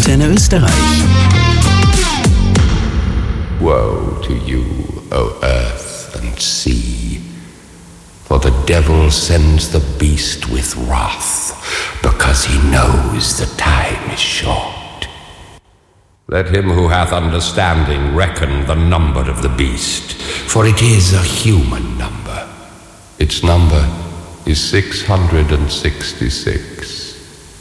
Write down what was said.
Antenne Österreich. Woe to you, O earth and sea, for the devil sends the beast with wrath, because he knows the time is short. Let him who hath understanding reckon the number of the beast, for it is a human number. Its number is 666.